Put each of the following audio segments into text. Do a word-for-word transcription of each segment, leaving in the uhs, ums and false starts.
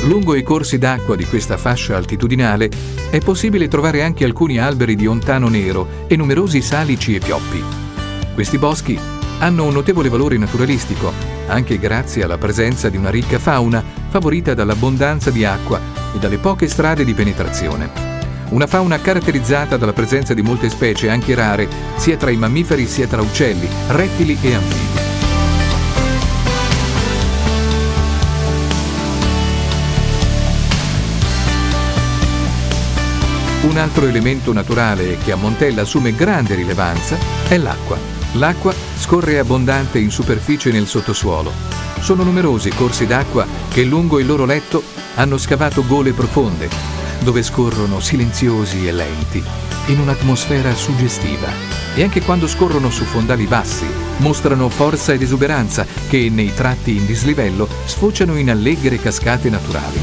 Lungo i corsi d'acqua di questa fascia altitudinale è possibile trovare anche alcuni alberi di ontano nero e numerosi salici e pioppi. Questi boschi hanno un notevole valore naturalistico, anche grazie alla presenza di una ricca fauna favorita dall'abbondanza di acqua e dalle poche strade di penetrazione. Una fauna caratterizzata dalla presenza di molte specie, anche rare, sia tra i mammiferi sia tra uccelli, rettili e anfibi. Un altro elemento naturale che a Montella assume grande rilevanza è l'acqua. L'acqua scorre abbondante in superficie nel sottosuolo. Sono numerosi i corsi d'acqua che lungo il loro letto hanno scavato gole profonde, dove scorrono silenziosi e lenti, in un'atmosfera suggestiva. E anche quando scorrono su fondali bassi, mostrano forza ed esuberanza che nei tratti in dislivello sfociano in allegre cascate naturali.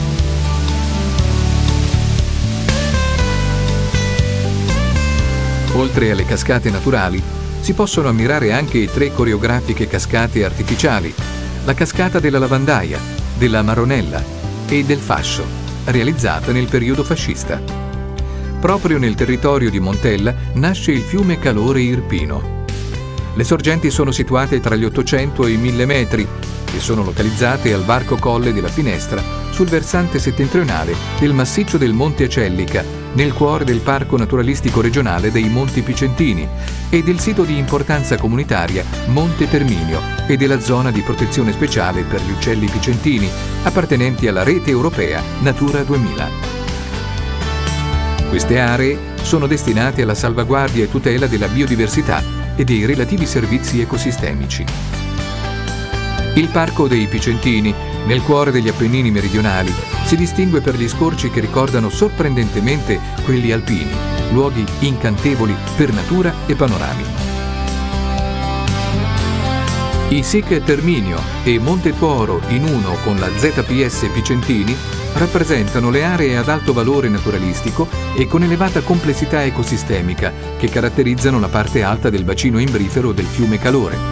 Oltre alle cascate naturali, si possono ammirare anche tre coreografiche cascate artificiali, la cascata della Lavandaia, della Maronella e del Fascio, realizzata nel periodo fascista. Proprio nel territorio di Montella nasce il fiume Calore Irpino. Le sorgenti sono situate tra gli ottocento e i mille metri e sono localizzate al varco colle della Finestra, sul versante settentrionale del massiccio del Monte Acellica, nel cuore del Parco Naturalistico Regionale dei Monti Picentini e del sito di importanza comunitaria Monte Terminio e della zona di protezione speciale per gli uccelli picentini, appartenenti alla rete europea Natura duemila. Queste aree sono destinate alla salvaguardia e tutela della biodiversità e dei relativi servizi ecosistemici. Il Parco dei Picentini, nel cuore degli Appennini meridionali, si distingue per gli scorci che ricordano sorprendentemente quelli alpini, luoghi incantevoli per natura e panorami. I S I C Terminio e Monte Tuoro in uno con la Z P S Picentini rappresentano le aree ad alto valore naturalistico e con elevata complessità ecosistemica che caratterizzano la parte alta del bacino imbrifero del fiume Calore.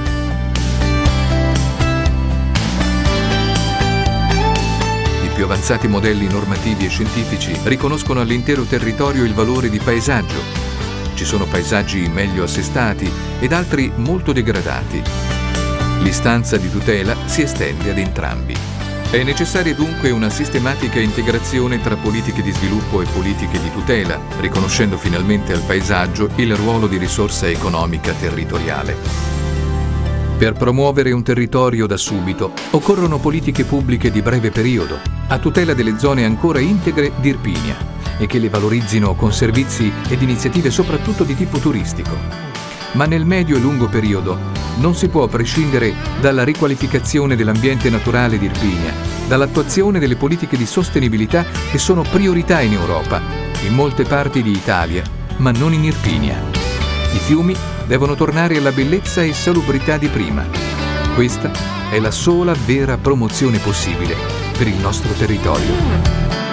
I più avanzati modelli normativi e scientifici riconoscono all'intero territorio il valore di paesaggio. Ci sono paesaggi meglio assestati ed altri molto degradati. L'istanza di tutela si estende ad entrambi. È necessaria dunque una sistematica integrazione tra politiche di sviluppo e politiche di tutela, riconoscendo finalmente al paesaggio il ruolo di risorsa economica territoriale. Per promuovere un territorio da subito occorrono politiche pubbliche di breve periodo, a tutela delle zone ancora integre di Irpinia e che le valorizzino con servizi ed iniziative soprattutto di tipo turistico. Ma nel medio e lungo periodo non si può prescindere dalla riqualificazione dell'ambiente naturale di Irpinia, dall'attuazione delle politiche di sostenibilità che sono priorità in Europa, in molte parti di Italia, ma non in Irpinia. I fiumi devono tornare alla bellezza e salubrità di prima. Questa è la sola vera promozione possibile per il nostro territorio.